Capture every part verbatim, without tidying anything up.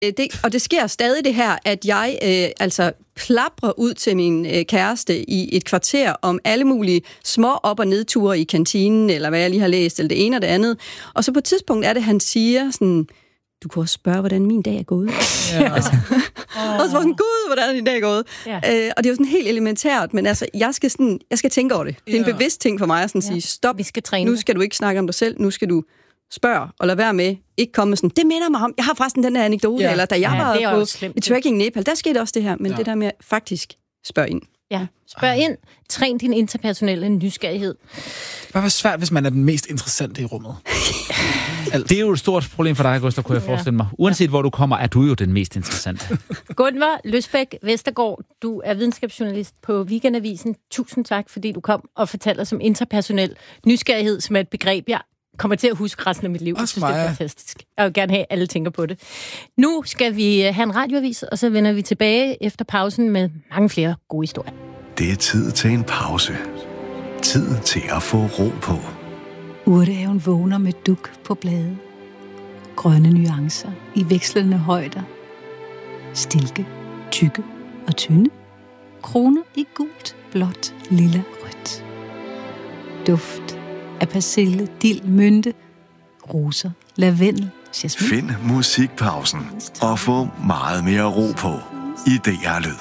Det, og det sker stadig det her, at jeg øh, altså plaprer ud til min øh, kæreste i et kvarter om alle mulige små op- og nedture i kantinen, eller hvad jeg lige har læst, eller det ene og det andet. Og så på et tidspunkt er det, han siger sådan, du kan også spørge, hvordan min dag er gået. Ja. altså, oh. Og så var sådan, gud, hvordan er din dag er gået? Ja. Øh, og det er jo sådan helt elementært, men altså, jeg skal, sådan, jeg skal tænke over det. Det er en ja. bevidst ting for mig at sådan ja. sige, stop, Vi skal træne nu skal du ikke snakke om dig selv, nu skal du spørg, og lad være med, ikke komme med sådan, det minder mig om, jeg har forresten den her anekdote, ja. eller da jeg ja, var på et trekking i Nepal, der skete også det her, men ja. det der med faktisk spørg ind. Ja, spørg ind, træn din interpersonelle nysgerrighed. Det var svært, hvis man er den mest interessante i rummet. Det er jo et stort problem for dig, Gustav, kunne jeg forestille mig. Uanset hvor du kommer, er du jo den mest interessante. Gunvar Løsbæk Vestergaard, du er videnskabsjournalist på Weekendavisen. Tusind tak, fordi du kom og fortalte os om interpersonel nysgerrighed, som er et begreb, jeg kommer til at huske resten af mit liv. Jeg synes, det er fantastisk. Jeg vil gerne have, at alle tænker på det. Nu skal vi have en radioavis, og så vender vi tilbage efter pausen med mange flere gode historier. Det er tid til en pause. Tid til at få ro på. Urtehaven vågner med duk på blade. Grønne nuancer i vekslende højder. Stilke, tykke og tynde. Kroner i gult, blåt, lilla, rødt. Duft af persille, dild, mynte, roser, lavendel, jasmin. Find musikpausen og få meget mere ro på i D R Lyd.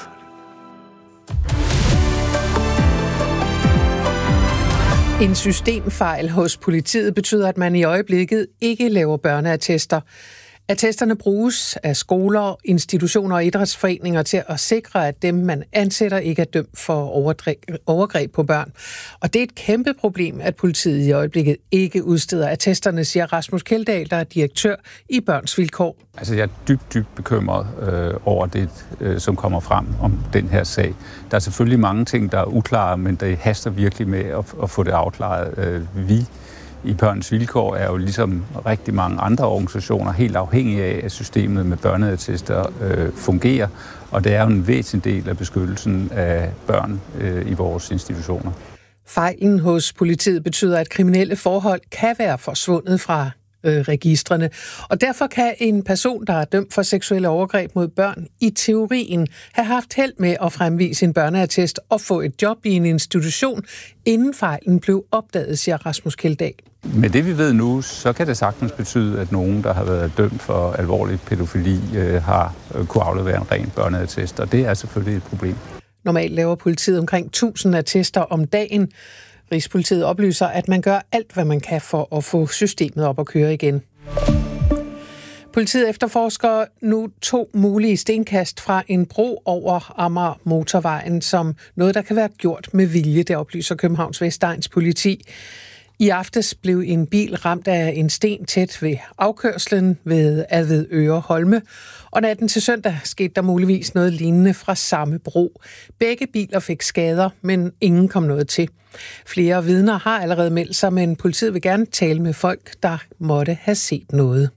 En systemfejl hos politiet betyder, at man i øjeblikket ikke laver børneattester. Attesterne bruges af skoler, institutioner og idrætsforeninger til at sikre, at dem, man ansætter, ikke er dømt for overgreb på børn. Og det er et kæmpe problem, at politiet i øjeblikket ikke udsteder attesterne, siger Rasmus Kjeldahl, der er direktør i Børns Vilkår. Altså, jeg er dybt, dybt bekymret øh, over det, øh, som kommer frem om den her sag. Der er selvfølgelig mange ting, der er uklare, men det haster virkelig med at, at få det afklaret. Øh, vi i Børns Vilkår er jo ligesom rigtig mange andre organisationer helt afhængige af, at systemet med børneattester øh, fungerer, og det er jo en væsentlig del af beskyttelsen af børn øh, i vores institutioner. Fejlen hos politiet betyder, at kriminelle forhold kan være forsvundet fra øh, registrene, og derfor kan en person, der er dømt for seksuelle overgreb mod børn, i teorien have haft held med at fremvise en børneattest og få et job i en institution, inden fejlen blev opdaget, siger Rasmus Kjeldahl. Med det vi ved nu, så kan det sagtens betyde, at nogen, der har været dømt for alvorlig pædofili, øh, har øh, kunne aflevere en ren børneattest, og det er selvfølgelig et problem. Normalt laver politiet omkring tusind attester om dagen. Rigspolitiet oplyser, at man gør alt, hvad man kan for at få systemet op at køre igen. Politiet efterforsker nu to mulige stenkast fra en bro over Amager Motorvejen, som noget, der kan være gjort med vilje, det oplyser Københavns Vestegns politi. I aftes blev en bil ramt af en sten tæt ved afkørslen ved Avedøre Holme, og natten til søndag skete der muligvis noget lignende fra samme bro. Begge biler fik skader, men ingen kom noget til. Flere vidner har allerede meldt sig, men politiet vil gerne tale med folk, der måtte have set noget.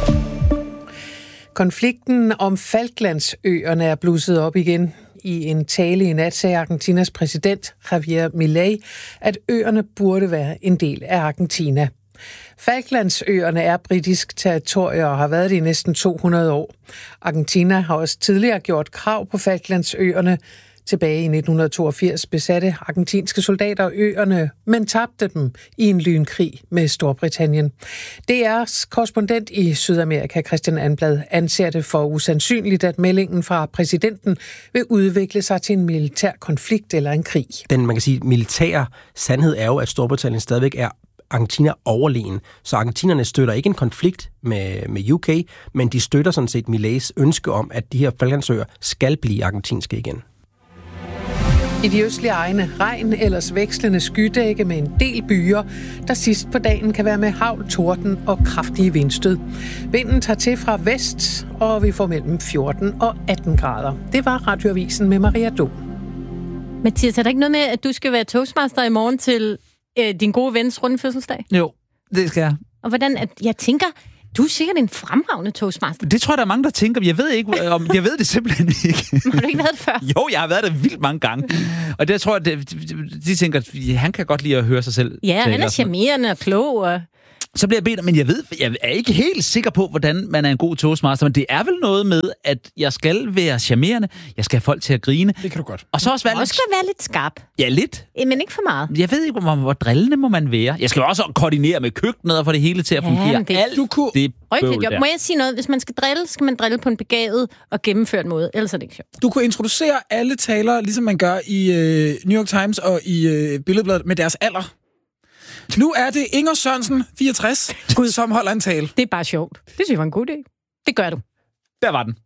Konflikten om Falklandsøerne er blusset op igen. I en tale i nat sagde Argentinas præsident Javier Milei, at øerne burde være en del af Argentina. Falklandsøerne er britisk territorie og har været det i næsten to hundrede år. Argentina har også tidligere gjort krav på Falklandsøerne. Tilbage i nitten toogfirs besatte argentinske soldater øerne, men tabte dem i en lynkrig med Storbritannien. D R's korrespondent i Sydamerika, Christian Anblad, anser det for usandsynligt, at meldingen fra præsidenten vil udvikle sig til en militær konflikt eller en krig. Den, man kan sige, militære sandhed er jo, at Storbritannien stadigvæk er Argentina overlegen. Så argentinerne støtter ikke en konflikt med, med U K, men de støtter sådan set Mileis ønske om, at de her Falklandsøer skal blive argentinske igen. I de østlige egne regn ellers vekslende skydække med en del byer, der sidst på dagen kan være med hagl, torden og kraftige vindstød. Vinden tager til fra vest, og vi får mellem fjorten og atten grader. Det var Radioavisen med Maria Dom. Mathias, er der ikke noget med, at du skal være toastmaster i morgen til øh, din gode vens runde fødselsdag? Jo, det skal jeg. Og hvordan, at jeg tænker, du er sikkert en fremragende toastmaster. Det tror jeg, der er mange, der tænker. Jeg ved ikke, om jeg ved det simpelthen ikke. Har du ikke været det før? Jo, jeg har været der vildt mange gange. Og det tror jeg, de, de tænker, at han kan godt lide at høre sig selv. Ja, han er charmerende og klog. Og... Så bliver jeg bedt, men jeg ved, jeg er ikke helt sikker på, hvordan man er en god toastmaster, men det er vel noget med, at jeg skal være charmerende, jeg skal have folk til at grine. Det kan du godt. Og så også være, lidt... skal være lidt skarp. Ja, lidt. Men ikke for meget. Jeg ved ikke, hvor, hvor drillende må man være. Jeg skal jo også koordinere med køkkenet og få det hele til at fungere. Ja, det... Alt du kunne... det okay, jo, må jeg sige noget? Hvis man skal drille, skal man drille på en begavet og gennemført måde, ellers er det ikke sjovt. Du kunne introducere alle talere, ligesom man gør i øh, New York Times og i øh, Billedbladet, med deres alder. Nu er det Inger Sørensen, fireogtres, Gud, som holder en tale. Det er bare sjovt. Det synes jeg var en god idé. Det gør du. Der var den.